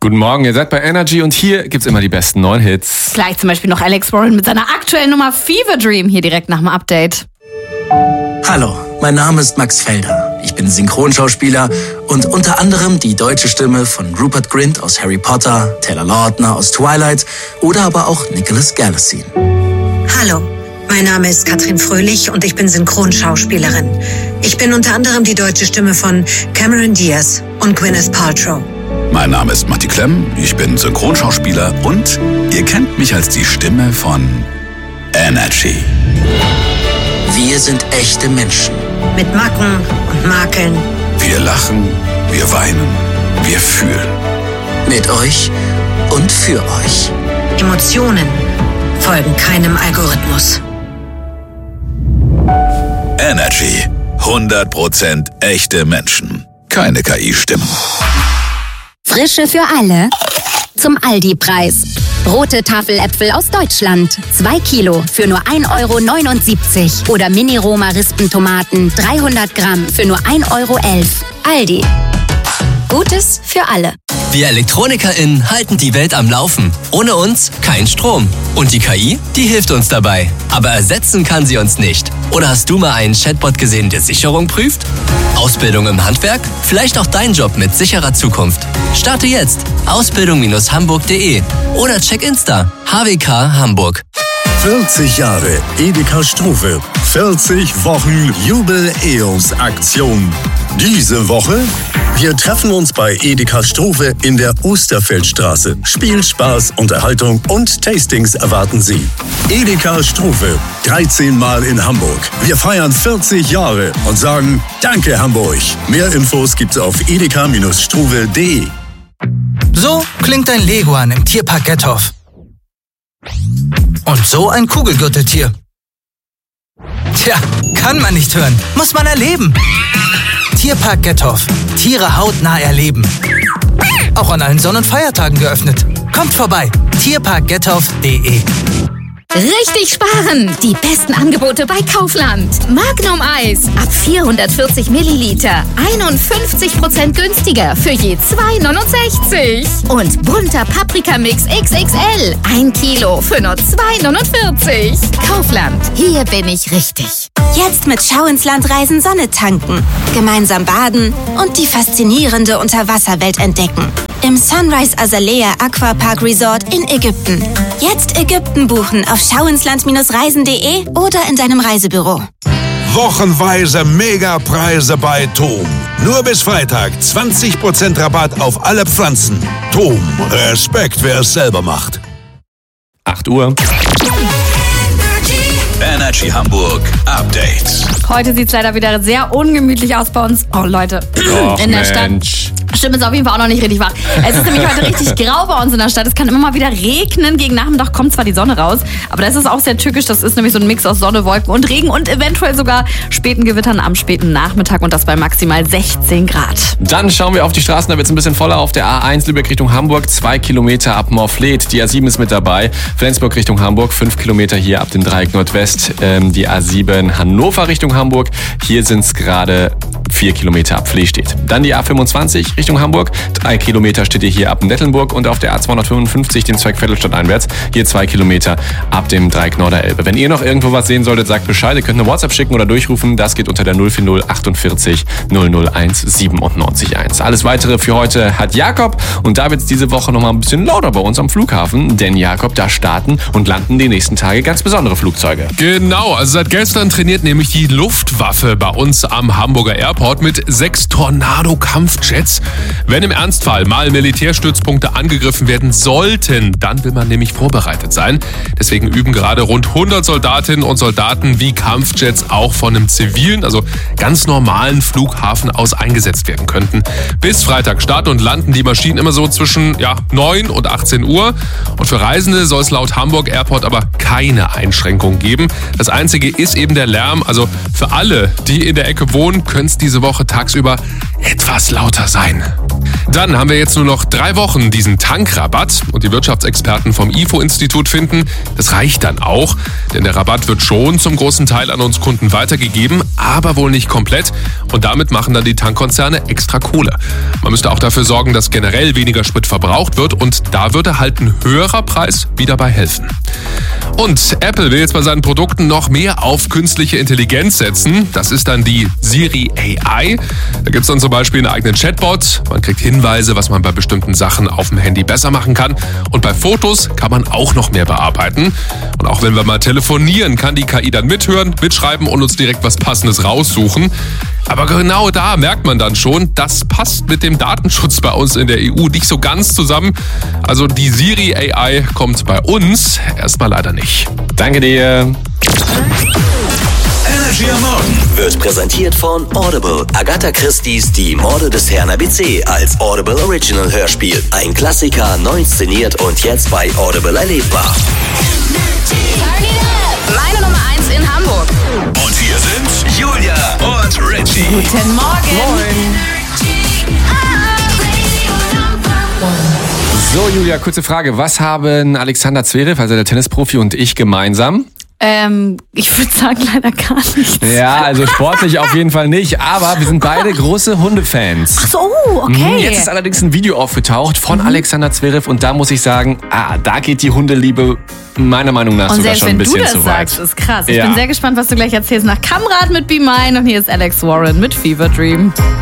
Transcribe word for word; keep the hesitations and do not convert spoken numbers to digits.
Guten Morgen, ihr seid bei Energy und hier gibt's immer die besten neuen Hits. Gleich zum Beispiel noch Alex Warren mit seiner aktuellen Nummer Fever Dream hier direkt nach dem Update. Hallo, mein Name ist Max Felder. Ich bin Synchronschauspieler und unter anderem die deutsche Stimme von Rupert Grint aus Harry Potter, Taylor Lautner aus Twilight oder aber auch Nicholas Galitzine. Hallo, mein Name ist Katrin Fröhlich und ich bin Synchronschauspielerin. Ich bin unter anderem die deutsche Stimme von Cameron Diaz und Gwyneth Paltrow. Mein Name ist Matti Klemm, ich bin Synchronschauspieler und ihr kennt mich als die Stimme von Energy. Wir sind echte Menschen. Mit Macken und Makeln. Wir lachen, wir weinen, wir fühlen. Mit euch und für euch. Emotionen folgen keinem Algorithmus. Energy. hundert Prozent echte Menschen. Keine K I-Stimmen. Frische für alle. Zum Aldi-Preis. Rote Tafeläpfel aus Deutschland. zwei Kilo für nur ein Euro neunundsiebzig. Oder Mini-Roma-Rispentomaten dreihundert Gramm für nur ein Euro elf. Aldi. Gutes für alle. Wir ElektronikerInnen halten die Welt am Laufen. Ohne uns kein Strom. Und die K I, die hilft uns dabei. Aber ersetzen kann sie uns nicht. Oder hast du mal einen Chatbot gesehen, der Sicherung prüft? Ausbildung im Handwerk? Vielleicht auch dein Job mit sicherer Zukunft. Starte jetzt. Ausbildung Hamburg punkt de oder check Insta. H W K Hamburg. vierzig Jahre Edeka Struve. vierzig Wochen Jubel-E O S-Aktion. Diese Woche, wir treffen uns bei Edeka Struve in der Osterfeldstraße. Spiel, Spaß, Unterhaltung und Tastings erwarten Sie. Edeka Struve, dreizehn Mal in Hamburg. Wir feiern vierzig Jahre und sagen Danke Hamburg. Mehr Infos gibt's auf edeka Struve punkt de. So klingt ein Leguan im Tierpark Gethoff. Und so ein Kugelgürteltier. Tja, kann man nicht hören, muss man erleben. Tierpark Gethoff. Tiere hautnah erleben. Auch an allen Sonn- und Feiertagen geöffnet. Kommt vorbei. tierpark gethoff punkt de. Richtig sparen! Die besten Angebote bei Kaufland. Magnum Eis ab vierhundertvierzig Milliliter. einundfünfzig Prozent günstiger für je zwei neunundsechzig. Und bunter Paprikamix X X L. ein Kilo für nur zwei neunundvierzig. Kaufland. Hier bin ich richtig. Jetzt mit Schau ins Land reisen, Sonne tanken. Gemeinsam baden und die faszinierende Unterwasserwelt entdecken. Im Sunrise Azalea Aquapark Resort in Ägypten. Jetzt Ägypten buchen auf schau ins land reisen punkt de oder in deinem Reisebüro. Wochenweise Megapreise bei Tom. Nur bis Freitag zwanzig Prozent Rabatt auf alle Pflanzen. Tom, Respekt, wer es selber macht. acht Uhr. Energy Hamburg Update. Heute sieht es leider wieder sehr ungemütlich aus bei uns. Oh Leute, Och, in der Stadt. Mensch. Stimme ist auf jeden Fall auch noch nicht richtig wach. Es ist nämlich heute richtig grau bei uns in der Stadt. Es kann immer mal wieder regnen. Gegen Nachmittag kommt zwar die Sonne raus, aber das ist auch sehr tückisch. Das ist nämlich so ein Mix aus Sonne, Wolken und Regen und eventuell sogar späten Gewittern am späten Nachmittag und das bei maximal sechzehn Grad. Dann schauen wir auf die Straßen, da wird es ein bisschen voller. Auf der A eins Lübeck Richtung Hamburg, zwei Kilometer ab Morfleet. Die A sieben ist mit dabei. Flensburg Richtung Hamburg, fünf Kilometer hier ab dem Dreieck Nordwest. Ähm, die A sieben Hannover Richtung Hamburg. Hier sind es gerade vier Kilometer ab Flehstedt. Dann die A fünfundzwanzig Richtung Hamburg. Drei Kilometer steht ihr hier ab Nettelnburg und auf der A zweihundertfünfundfünfzig den Zweig Vettelstadt einwärts. Hier zwei Kilometer ab dem Dreieck Norderelbe. Wenn ihr noch irgendwo was sehen solltet, sagt Bescheid. Ihr könnt eine WhatsApp schicken oder durchrufen. Das geht unter der null vier null achtundvierzig null null eins siebenundneunzig eins. Alles weitere für heute hat Jakob und da wird es diese Woche nochmal ein bisschen lauter bei uns am Flughafen. Denn Jakob, da starten und landen die nächsten Tage ganz besondere Flugzeuge. Genau, also seit gestern trainiert nämlich die Luftwaffe bei uns am Hamburger Airport mit sechs Tornado-Kampfjets. Wenn im Ernstfall mal Militärstützpunkte angegriffen werden sollten, dann will man nämlich vorbereitet sein. Deswegen üben gerade rund hundert Soldatinnen und Soldaten, wie Kampfjets auch von einem zivilen, also ganz normalen Flughafen aus eingesetzt werden könnten. Bis Freitag starten und landen die Maschinen immer so zwischen ja, neun und achtzehn Uhr. Und für Reisende soll es laut Hamburg Airport aber keine Einschränkungen geben. Das Einzige ist eben der Lärm. Also für alle, die in der Ecke wohnen, könnte es diese Woche tagsüber etwas lauter sein. Dann haben wir jetzt nur noch drei Wochen diesen Tankrabatt und die Wirtschaftsexperten vom I F O-Institut finden, das reicht dann auch, denn der Rabatt wird schon zum großen Teil an uns Kunden weitergegeben, aber wohl nicht komplett und damit machen dann die Tankkonzerne extra Kohle. Man müsste auch dafür sorgen, dass generell weniger Sprit verbraucht wird und da würde halt ein höherer Preis wieder bei helfen. Und Apple will jetzt bei seinen Produkten noch mehr auf künstliche Intelligenz setzen. Das ist dann die Siri A I. Da gibt es dann zum Beispiel einen eigenen Chatbot. Man kriegt Hinweise, was man bei bestimmten Sachen auf dem Handy besser machen kann. Und bei Fotos kann man auch noch mehr bearbeiten. Und auch wenn wir mal telefonieren, kann die K I dann mithören, mitschreiben und uns direkt was Passendes raussuchen. Aber genau da merkt man dann schon, das passt mit dem Datenschutz bei uns in der E U nicht so ganz zusammen. Also die Siri A I kommt bei uns erstmal leider nicht. Danke dir. Energy am Morgen wird präsentiert von Audible. Agatha Christie's Die Morde des Herrn A B C als Audible Original Hörspiel. Ein Klassiker, neu inszeniert und jetzt bei Audible erlebbar. Meine Nummer eins in Hamburg. Und hier sind Julia und Richie. Guten Morgen. Moin. So, Julia, kurze Frage. Was haben Alexander Zverev, also der Tennisprofi, und ich gemeinsam? Ähm, ich würde sagen, leider gar nichts. Ja, also sportlich auf jeden Fall nicht, aber wir sind beide große Hundefans. Ach so, okay. Jetzt ist allerdings ein Video aufgetaucht von mhm. Alexander Zverev und da muss ich sagen, ah, da geht die Hundeliebe meiner Meinung nach und sogar schon ein bisschen zu weit. Und selbst wenn du das sagst, ist krass. Ich ja. bin sehr gespannt, was du gleich erzählst nach Kamrad mit Be Mine und hier ist Alex Warren mit Fever Dream.